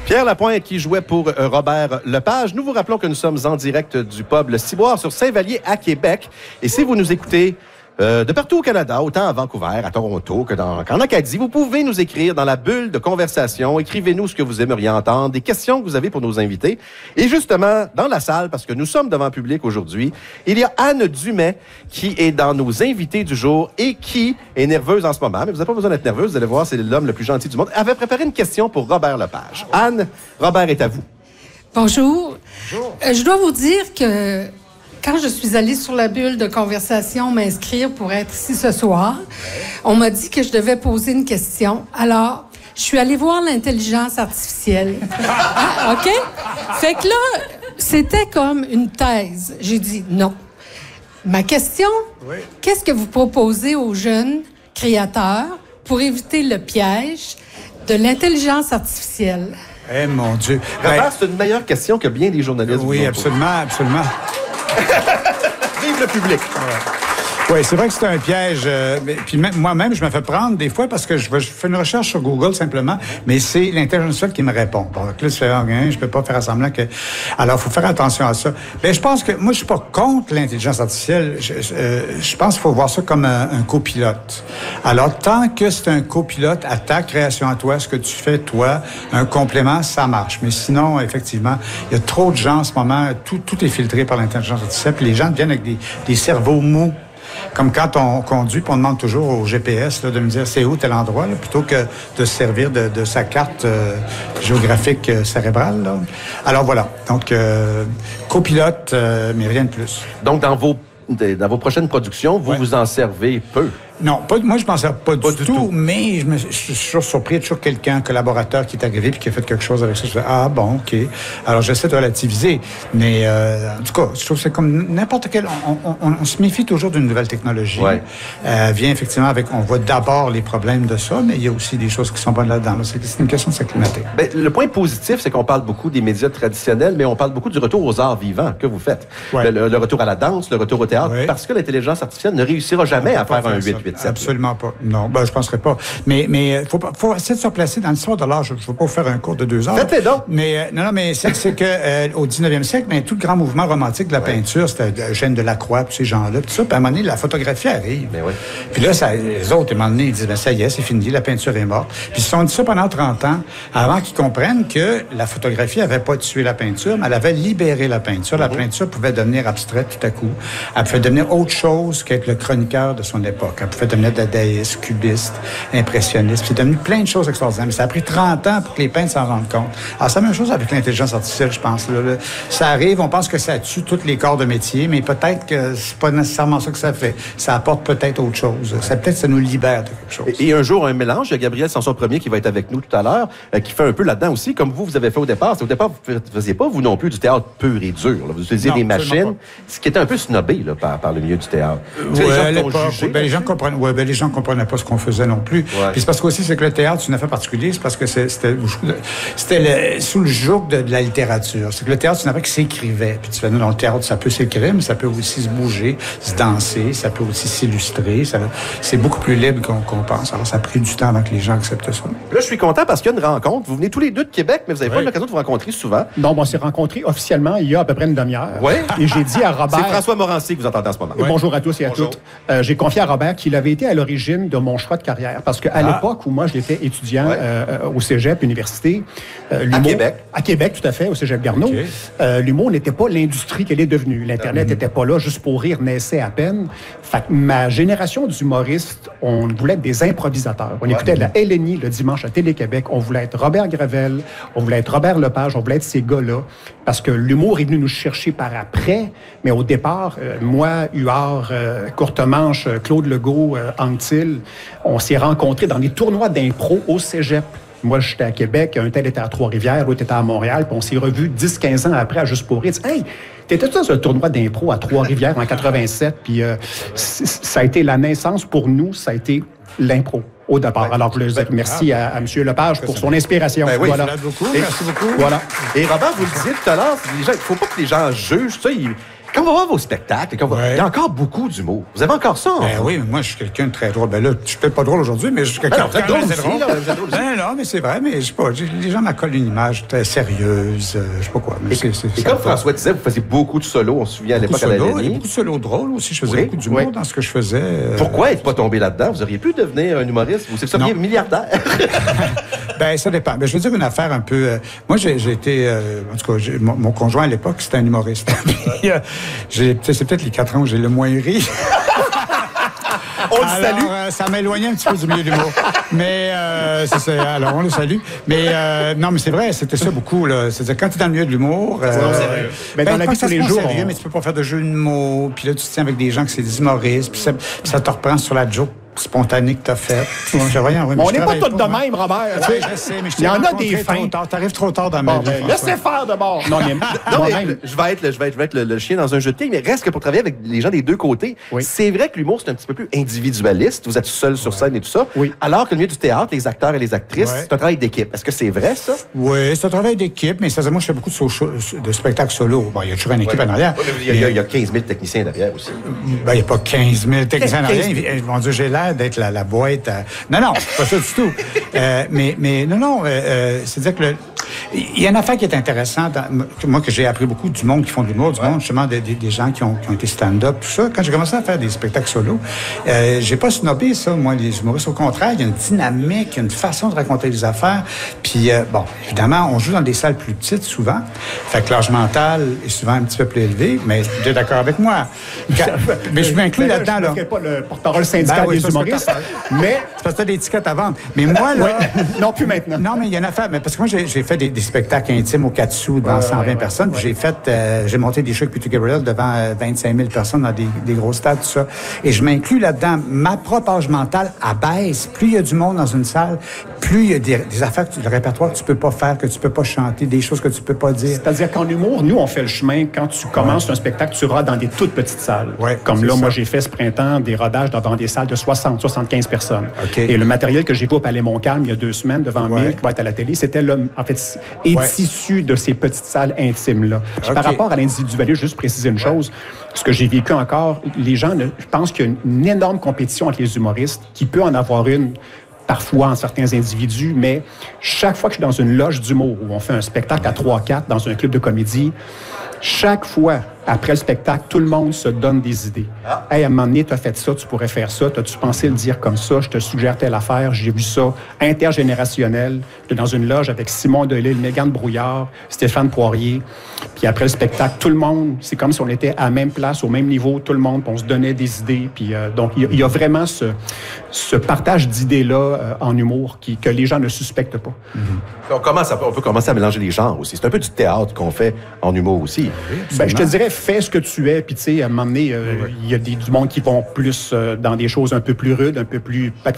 Pierre Lapointe qui jouait pour Robert Lepage. Nous vous rappelons que nous sommes en direct du pub Le Ciboire sur Saint-Vallier à Québec. Et si vous nous écoutez de partout au Canada, autant à Vancouver, à Toronto qu'en Acadie, vous pouvez nous écrire dans la bulle de conversation. Écrivez-nous ce que vous aimeriez entendre, des questions que vous avez pour nos invités. Et justement, dans la salle, parce que nous sommes devant le public aujourd'hui, il y a Anne Dumais qui est dans nos invités du jour et qui est nerveuse en ce moment. Mais vous n'avez pas besoin d'être nerveuse, vous allez voir, c'est l'homme le plus gentil du monde. Elle avait préparé une question pour Robert Lepage. Anne, Robert est à vous. Bonjour. Bonjour. Je dois vous dire que quand je suis allée sur la bulle de conversation m'inscrire pour être ici ce soir, on m'a dit que je devais poser une question. Alors, je suis allée voir l'intelligence artificielle. Ah, OK? Fait que là, c'était comme une thèse. J'ai dit non. Ma question, qu'est-ce que vous proposez aux jeunes créateurs pour éviter le piège de l'intelligence artificielle? Eh, mon Dieu. Robert, c'est une meilleure question que bien des journalistes. Oui, absolument, absolument. Vive le public! Oui, c'est vrai que c'est un piège. Puis moi-même, je me fais prendre des fois parce que je fais une recherche sur Google simplement, mais c'est l'intelligence artificielle qui me répond. Donc là, je peux pas faire semblant que... Alors, il faut faire attention à ça. Mais je pense que... Moi, je suis pas contre l'intelligence artificielle. Je pense qu'il faut voir ça comme un copilote. Alors, tant que c'est un copilote à ta création à toi, ce que tu fais, toi, un complément, ça marche. Mais sinon, effectivement, il y a trop de gens en ce moment, tout est filtré par l'intelligence artificielle, puis les gens viennent avec des cerveaux mous. Comme quand on conduit, puis on demande toujours au GPS là, de me dire c'est où tel endroit, là, plutôt que de se servir de sa carte géographique cérébrale. Là. Alors voilà, donc copilote, mais rien de plus. Donc dans vos prochaines productions, vous en servez peu? Non, moi, je m'en sers pas du tout, mais je suis toujours surpris. Il y a toujours quelqu'un, un collaborateur qui est arrivé puis qui a fait quelque chose avec ça. Je fais, ah bon, OK. Alors, j'essaie de relativiser. Mais, en tout cas, je trouve que c'est comme n'importe quel... On se méfie toujours d'une nouvelle technologie. Ouais. Vient effectivement avec... On voit d'abord les problèmes de ça, mais il y a aussi des choses qui sont bonnes là-dedans. Là. C'est une question de s'acclimater. Ben, le point positif, c'est qu'on parle beaucoup des médias traditionnels, mais on parle beaucoup du retour aux arts vivants que vous faites. Ouais. Le retour à la danse, le retour au théâtre, parce que l'intelligence artificielle ne réussira jamais à faire un 8-8-7. Absolument pas. Non, je penserais pas. Mais faut essayer de se replacer dans l'histoire de l'art. Je ne veux pas vous faire un cours de 2 heures. Faites-les donc. Mais mais c'est que au 19e siècle, tout le grand mouvement romantique de la peinture, c'était Eugène Delacroix, puis ces gens-là, puis ça. Puis à un moment donné, la photographie arrive. Puis là, les autres, à un moment donné, ils disent, ça y est, c'est fini, la peinture est morte. Puis ils se sont dit ça pendant 30 ans, avant qu'ils comprennent que la photographie n'avait pas tué la peinture, mais elle avait libéré la peinture. La peinture pouvait devenir abstraite tout à coup. Elle pouvait devenir autre chose qu'être le chroniqueur de son époque. Elle pouvait devenir dadaïste, cubiste, impressionniste. C'est devenu plein de choses extraordinaires. Mais ça a pris 30 ans pour que les peintres s'en rendent compte. Alors, c'est la même chose avec l'intelligence artificielle, je pense. Là. Ça arrive, on pense que ça tue tous les corps de métier, mais peut-être que c'est pas nécessairement ça que ça fait. Ça apporte peut-être autre chose. Ça nous libère de quelque chose. Et un jour, un mélange. Il y a Gabriel Sanson-Premier qui va être avec nous tout à l'heure, qui fait un peu là-dedans aussi, comme vous avez fait au départ. Au départ, vous ne faisiez pas, vous non plus, du théâtre pur et dur. Là. Vous utilisiez des machines, ce qui était un peu snobé là, par le milieu du théâtre. Les gens comprenaient pas ce qu'on faisait non plus. Ouais. Puis c'est parce qu'aussi, c'est que le théâtre, c'est une affaire particulière, c'est parce que c'était sous le joug de la littérature. C'est que le théâtre, c'est une affaire qui s'écrivait. Puis tu fais, non, dans le théâtre, ça peut s'écrire, mais ça peut aussi se bouger, se danser, ça peut aussi s'illustrer. C'est beaucoup plus libre qu'on pense. Alors, ça a pris du temps avant que les gens acceptent ça. Là, je suis content parce qu'il y a une rencontre. Vous venez tous les deux de Québec, mais vous n'avez pas eu l'occasion de vous rencontrer souvent. Non, on s'est rencontrés officiellement il y a à peu près une demi-heure. Oui. Et j'ai dit à Robert... C'est François Morancy que vous entendez en ce moment. Bonjour à tous et à toutes. J'ai confié à Robert qu'il avait été à l'origine de mon choix de carrière. Parce qu'à l'époque où moi, j'étais étudiant au cégep, université... à Québec. À Québec, tout à fait, au cégep Garneau. L'humour n'était pas l'industrie qu'elle est devenue. L'Internet n'était pas là, juste pour rire, naissait à peine. Fait que ma génération d'humoristes, on voulait être des improvisateurs. On écoutait la LNI le dimanche à Télé-Québec. On voulait être Robert Gravel, on voulait être Robert Lepage, on voulait être ces gars-là. Parce que l'humour est venu nous chercher par après. Mais au départ, moi, Huard, Courtemanche, Claude Legault, Anctil, on s'est rencontrés dans des tournois d'impro au cégep. Moi, j'étais à Québec, un tel était à Trois-Rivières, l'autre était à Montréal, puis on s'est revus 10-15 ans après à Juste pour rire. Hey, t'étais dans un tournoi d'impro à Trois-Rivières en 87, puis ça a été la naissance pour nous, ça a été l'impro au départ. Alors, je voulais dire merci à M. Lepage pour son inspiration. Voilà. Merci beaucoup. Voilà. Et Robert, vous le disiez tout à l'heure, il ne faut pas que les gens jugent. Quand on va voir vos spectacles, il y a encore beaucoup d'humour. Vous avez encore ça? Oui, mais moi, je suis quelqu'un de très drôle. Ben là, je suis peut-être pas drôle aujourd'hui, mais je suis quelqu'un de très drôle. Non, mais c'est vrai, mais je sais pas. Les gens m'accolent une image très sérieuse, je sais pas quoi. Mais et comme François disait, vous faisiez beaucoup de solos, on se souvient à l'époque à la Lénie. Beaucoup de solos drôles aussi. Je faisais beaucoup d'humour dans ce que je faisais. Pourquoi être pas tombé là-dedans? Vous auriez pu devenir un humoriste? Vous seriez milliardaire? Ben, ça dépend. Ben, je veux dire une affaire un peu... moi, j'ai été... en tout cas, mon conjoint à l'époque, c'était un humoriste. C'est peut-être les 4 ans où j'ai le moins ri. On le salue. Ça m'a éloigné un petit peu du milieu de l'humour. Mais c'est ça. Alors, on le salue. Mais non, mais c'est vrai, c'était ça beaucoup. C'est-à-dire, quand tu es dans le milieu de l'humour... mais dans la vie de tous les jours... Sérieux, mais tu peux pas faire de jeu de mots. Puis là, tu te tiens avec des gens que c'est des humoristes. Puis ça te reprend sur la joke spontané que tu as fait. On n'est pas tous de même, Robert. Je sais, mais il y en a des fins. Tu arrives trop tard dans ma vie. Laissez faire de bord. Non, mais je vais être le chien dans un jeu de quilles, mais reste que pour travailler avec les gens des deux côtés, c'est vrai que l'humour, c'est un petit peu plus individualiste. Vous êtes seul sur scène et tout ça. Oui. Alors que le milieu du théâtre, les acteurs et les actrices, c'est un travail d'équipe. Est-ce que c'est vrai, ça? Oui, c'est un travail d'équipe, mais moi, je fais beaucoup de spectacles solo. Bon, il y a toujours une équipe en arrière. Il y a 15 000 techniciens derrière aussi. Ben, il n'y a pas 15 000 techniciens en arrière. Mon Dieu, j'ai l'air d'être la boîte. Non, c'est pas ça du tout. Mais non, c'est-à-dire que il y a une affaire qui est intéressante. Moi, que j'ai appris beaucoup du monde qui font de l'humour, du monde, justement, des gens qui ont été stand-up, tout ça. Quand j'ai commencé à faire des spectacles solo, j'ai pas snobé ça, moi, les humoristes. Au contraire, il y a une dynamique, il y a une façon de raconter les affaires. Puis, bon, évidemment, on joue dans des salles plus petites, souvent. Fait que l'âge mental est souvent un petit peu plus élevé, mais tu es d'accord avec moi. Mais je m'inclus là-dedans, là. Je ne pas le porte-parole syndical des humoristes, mais... C'est parce que tu as des tickets à vendre. Mais moi, là... Non, plus maintenant. Non, mais il y a une affaire. Mais parce que moi, j'ai fait des spectacles intimes au 4 sous devant 120 personnes. Puis j'ai monté des shows avec Peter Gabriel devant 25 000 personnes dans des gros stades, tout ça. Et je m'inclus là-dedans. Ma propre âge mental abaisse. Plus il y a du monde dans une salle, plus il y a des affaires, le répertoire que tu peux pas faire, que tu peux pas chanter, des choses que tu peux pas dire. C'est-à-dire qu'en humour, nous, on fait le chemin. Quand tu commences un spectacle, tu rodes dans des toutes petites salles. Comme là, moi, j'ai fait ce printemps des rodages dans des salles de 60, 75 personnes. Et le matériel que j'ai vu au Palais Montcalm il y a 2 semaines devant 1000 qui va être à la télé, c'était issu de ces petites salles intimes-là. Par rapport à l'individualisme, juste préciser une chose, ce que j'ai vécu encore, les gens, je pense qu'il y a une énorme compétition entre les humoristes, qui peut en avoir une parfois en certains individus, mais chaque fois que je suis dans une loge d'humour où on fait un spectacle à 3-4 dans un club de comédie, chaque fois, après le spectacle, tout le monde se donne des idées. Hey, à un moment donné, tu as fait ça, tu pourrais faire ça, t'as-tu pensé le dire comme ça, je te suggère telle affaire, j'ai vu ça, intergénérationnel, dans une loge avec Simon Delille, Mégane Brouillard, Stéphane Poirier. Puis après le spectacle, tout le monde, c'est comme si on était à la même place, au même niveau, tout le monde, on se donnait des idées. Puis donc, il y a vraiment ce partage d'idées-là en humour que les gens ne suspectent pas. On peut commencer à mélanger les genres aussi. C'est un peu du théâtre qu'on fait en humour aussi. Je te dirais, fais ce que tu es, puis tu sais, à un moment donné, il y a du monde qui vont plus dans des choses un peu plus rudes, un peu plus papier